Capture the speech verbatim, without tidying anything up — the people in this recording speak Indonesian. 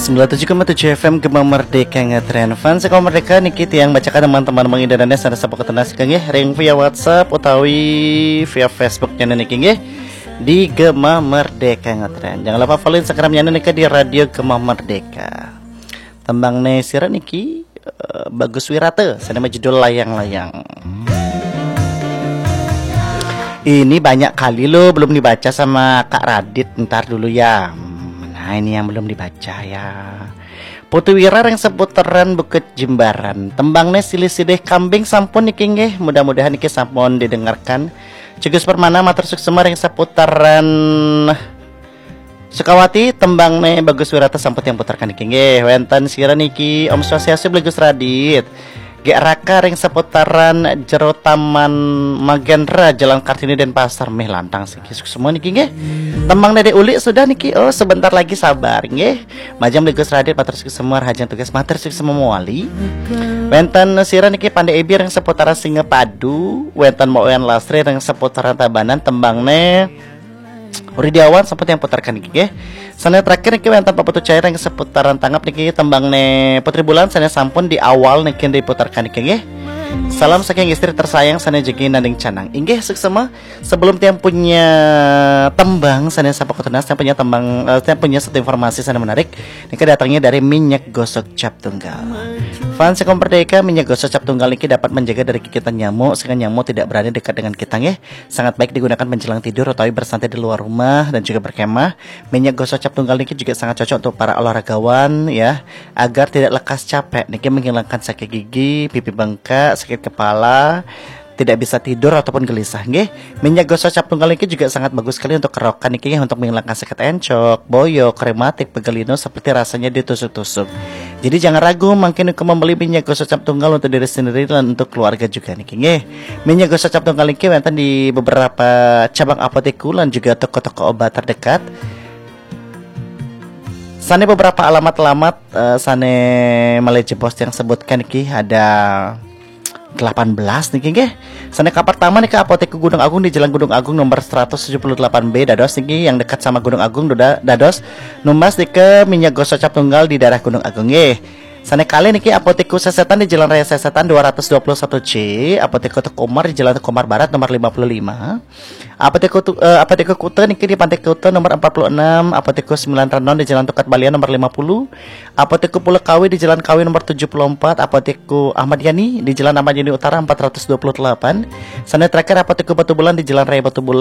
sembilan puluh tujuh koma tujuh F M Gema Merdeka ngetren fans Gema Merdeka niki yang bacakan teman-teman mengindarannya sana sapa ketenas kang nggih ring via WhatsApp utawi via Facebook nya niki nggih di Gema Merdeka ngetren. Jangan lupa follow Instagramnya niki di Radio Gema Merdeka. Tembang sira niki uh, Bagus Wirate sana judul layang-layang. Ini banyak kali lo belum dibaca sama Kak Radit, ntar dulu ya. Nah ini yang belum dibaca ya. Putu Wira yang seputaran Bukit Jimbaran. Tembangnya silih sidih kambing sampun niki nggih. Mudah-mudahan niki sampun didengarkan. Cegus Permana matur suksema yang seputaran Sukawati. Tembangnya Bagus Wirata sampun yang putarkan niki nggih. Wenten sira niki Om Swastiastu Bagus Radit. G Raka ring seputaran Jero Taman Magendra Jalan Kartini Denpasar meh lantang sih semua niki nggih. Tembang Dede Uli sudah niki. Oh sebentar lagi sabar nggih. Majang Bagus Radit matur semua hajang tugas matur semua wali. Wenten sira niki Pandai Ebi ring seputaran Singapadu. Wenten Moen Lasri ring seputaran Tabanan tembangne Uridiawan sempat yang putarkan niki nggih. Sana terakhir niki wenten Paputu Cair yang seputaran Tanggap niki tembangne Putri Bulan sana sampun di awal niki diputarkan niki nggih. Salam saking istri tersayang sana jegi nanding canang. Inggih suksema sebelum tiang punya tembang sana sapa ketunas tiang punya tembang uh, tiang punya satu informasi sana menarik. Niki datangnya dari minyak gosok cap tunggal. Fans Gema Merdeka minyak gosok cap tunggal niki dapat menjaga dari gigitan nyamuk sehingga nyamuk tidak berani dekat dengan kita nggih. Sangat baik digunakan menjelang tidur atau bersantai di luar rumah dan juga berkemah. Minyak gosok cap tunggal niki juga sangat cocok untuk para olahragawan ya, agar tidak lekas capek. Niki menghilangkan sakit gigi, pipi bengkak, sakit kepala, tidak bisa tidur ataupun gelisah nggih. Minyak gosok cap tunggal niki juga sangat bagus sekali untuk kerokan niki untuk menghilangkan sakit encok, boyok, rematik, pegelino seperti rasanya ditusuk-tusuk. Jadi jangan ragu mungkin untuk membeli minyak gosok cap tunggal untuk diri sendiri dan untuk keluarga juga niki nggih. Minyak gosok cap tunggal niki wonten di beberapa cabang apotek dan juga toko-toko obat terdekat. Sane beberapa alamat-alamat uh, sane Malaysia Post yang sebutkan niki ada delapan belas niki nggih. Sana ka pertama nih ke apotek Gunung Agung di Jalan Gunung Agung nomor seratus tujuh puluh delapan B Dados niki yang dekat sama Gunung Agung Dados. Numas di ke minyak gosok cap tunggal di daerah Gunung Agung nggih. Sana kali niki apotek Sesetan di Jalan Raya Sesetan dua ratus dua puluh satu C, apotek Teku Umar di Jalan Teku Umar Barat nomor lima puluh lima. Apotek uh, apotek Kuta niki di Pantai Kuta nomor empat puluh enam, apotek sembilan Renon di Jalan Tukat Balian nomor lima puluh, apotek Pulau Kawi di Jalan Kawi nomor tujuh puluh empat, apotek Ahmad Yani di Jalan Ahmad Yani Utara empat ratus dua puluh delapan. Sana terakhir apotek Batu Bulan di Jalan Raya Batu Bulan